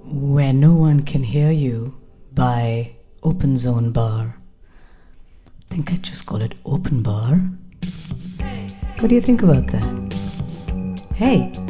Where No One Can Hear You by Open Zone Bar. I think I'd just call it Open Bar. What do you think about that? Hey!